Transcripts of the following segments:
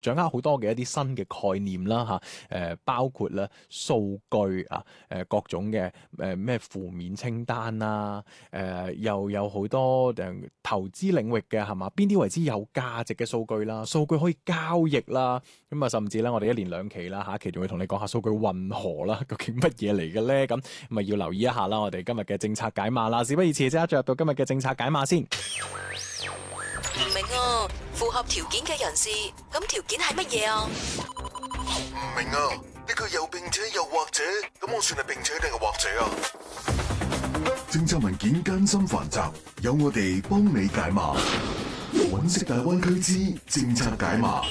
掌握好多嘅一啲新嘅概念啦包括咧數據啊，各種嘅咩負面清單啦，又有好多投資領域嘅係嘛，邊啲為之有價值嘅數據啦，數據可以交易啦，咁啊甚至咧我哋一連兩期啦，下一期仲會同你講下數據混合啦，究竟乜嘢嚟嘅咧？咁啊要留意一下啦，我哋今日嘅政策解碼啦，事不宜遲，即刻進入到今日嘅政策解碼先。 唔明啊，符合條件嘅人士，咁條件係乜嘢啊？ 唔明啊，呢個又並且又或者，咁我算係並且定係或者啊？政策文件艱辛繁雜，有我哋幫你解碼。揾食大灣區之政策解碼。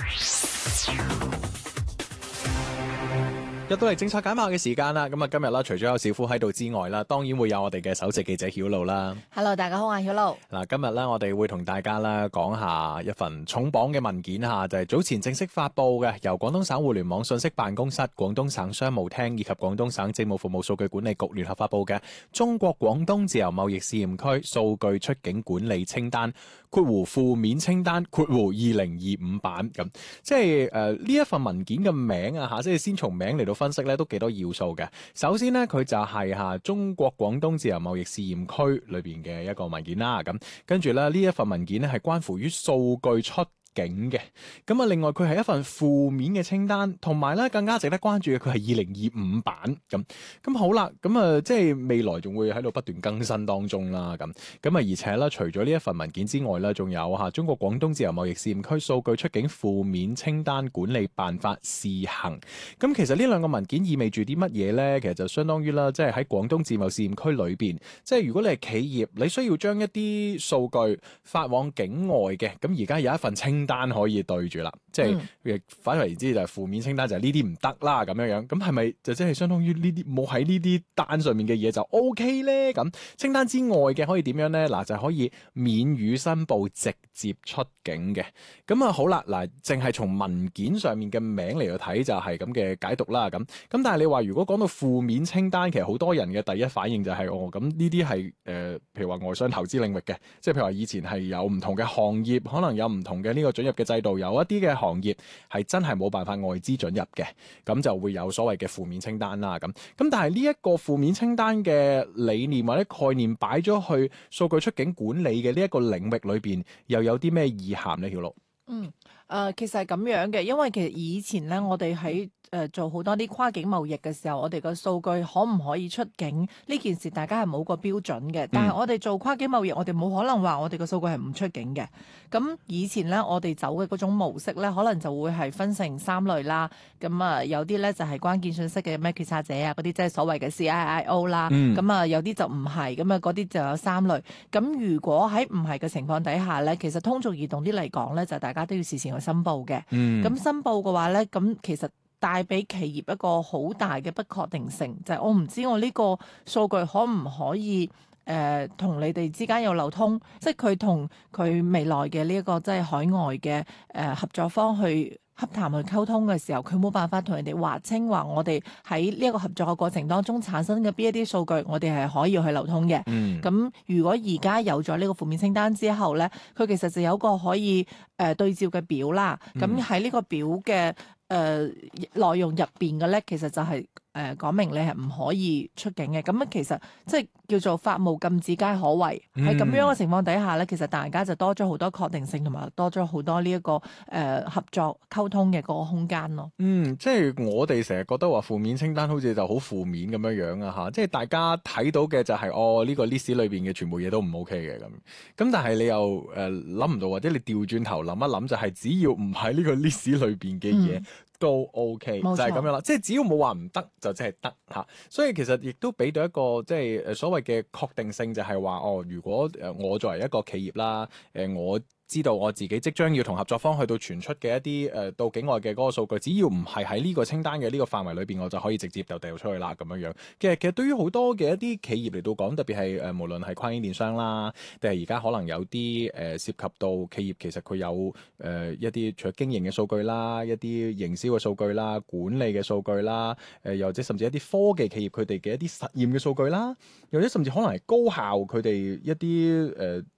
入到嚟政策解碼嘅時間啦，咁啊今日啦，除咗有小夫喺度之外啦，當然會有我哋嘅首席記者曉露啦。 Hello， 大家好，我係曉露。 嗱，今日咧我哋會同大家啦講下一份重磅嘅文件吓，就係早前正式發布嘅，由廣東省互聯網信息辦公室、廣東省商務廳以及廣東省政務服務數據管理局聯合發布嘅《中國廣東自由貿易試驗區數據出境管理清單（括弧負面清單）（括弧2025版）咁，即係呢一份文件嘅名啊吓，即係先從名嚟到分析咧，都幾多要素嘅。首先呢，佢就係中國廣東自由貿易試驗區裏邊嘅一個文件啦。咁跟住咧，呢一份文件咧係關乎於數據出境嘅。咁啊，另外佢係一份負面嘅清單，同埋咧更加值得關注嘅，佢係2025版。咁好啦，咁啊即係未來仲會喺度不斷更新當中啦。咁啊，而且咧除咗呢一份文件之外咧，仲有中國廣東自由貿易試驗區數據出境負面清單管理辦法試行。咁其實呢兩個文件意味住啲乜嘢咧？其實就相當於啦，即係喺廣東自貿試驗區裏邊，即係如果你係企業，你需要將一啲數據發往境外嘅，咁而家有一份清單可以對住啦，即係反而言之就係負面清單就係呢啲唔得啦咁樣樣，咁係咪就即係相當於呢啲冇喺呢啲單上面嘅嘢就 OK 咧？咁清單之外嘅可以點樣咧？嗱，就係可以免予申報直接出境嘅。咁啊好啦，嗱，淨係從文件上面嘅名嚟到睇就係咁嘅解讀啦。咁但係你話如果講到負面清單，其實好多人嘅第一反應就係咁呢啲係譬如話外商投資領域嘅，即係譬如話以前係有唔同嘅行業，可能有唔同嘅呢個准入嘅制度，有一啲嘅行業係真係冇辦法外資准入嘅，咁就會有所謂嘅負面清單啦。咁但係呢一個負面清單嘅理念或者概念擺咗去數據出境管理嘅呢一個領域裏邊，又有啲咩意涵呢？曉露？ 其實係咁樣嘅，因為其實以前咧，我哋喺做好多啲跨境貿易嘅時候，我哋個數據可唔可以出境呢件事，大家係冇個標準嘅。但係我哋做跨境貿易，我哋冇可能話我哋個數據係唔出境嘅。咁以前咧，我哋走嘅嗰種模式咧，可能就會係分成三類啦。咁啊，有啲咧就係關鍵信息嘅咩決策者啊，嗰啲即係所謂嘅 CIIO 啦。咁啊，有啲就唔係，咁啊嗰啲就有三類。咁如果喺唔係嘅情況底下咧，其實通俗易懂啲嚟講咧，就大家都要事前去申報嘅。咁申報嘅話咧，咁其實帶俾企業一個好大嘅不確定性，就係我唔知我呢個數據可唔可以同你哋之間有流通，即係佢同佢未來嘅呢一個即係海外嘅合作方去洽談去溝通嘅時候，佢冇辦法同人哋劃清話我哋喺呢一個合作嘅過程當中產生嘅邊一啲數據，我哋係可以去流通嘅。咁如果而家有咗呢個負面清單之後咧，佢其實就有個可以對照嘅表啦。咁喺呢個表嘅內容入邊嘅咧，其實就係講明你係唔可以出境嘅。咁其實即係叫做法無禁止皆可為。喺咁樣嘅情況底下咧，其實大家就多咗好多確定性，同埋多咗好多呢一個合作溝通嘅嗰個空間咯。 即係我哋成日覺得話負面清單好似就好負面咁樣樣啊嚇，即係大家睇到嘅就係呢個 list 裏邊嘅全部嘢都唔 OK 嘅咁。咁但係你又諗唔到，或者你調轉頭諗一諗，就係只要唔喺呢個 list 裏邊嘅嘢，都 OK，就係咁樣啦。即係只要冇話唔得，就即係得嚇。所以其實亦都俾到一個即係所謂嘅確定性，就係話如果我作為一個企業啦，我知道我自己即將要同合作方去到傳出嘅一啲到境外嘅嗰個數據，只要唔係喺呢個清單嘅呢個範圍裏邊，我就可以直接就掉出去啦咁樣樣。其實對於好多嘅一啲企業嚟到講，特別係無論係跨境電商啦，定係而家可能有啲涉及到企業其實佢有一啲除咗經營嘅數據啦，一啲營銷嘅數據啦，管理嘅數據啦，又或者甚至一啲科技企業佢哋嘅一啲實驗嘅數據啦，又或者甚至可能係高校佢哋一啲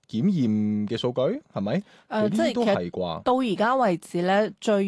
檢驗嘅數據係咪？ 即係嗰啲都其實係啩？ 到而家為止咧，最